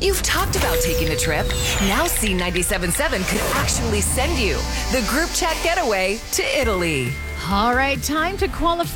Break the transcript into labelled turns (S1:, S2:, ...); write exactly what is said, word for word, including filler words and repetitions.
S1: You've talked about taking a trip. Now C ninety-seven point seven could actually send you the group chat getaway to Italy.
S2: All right, time to qualify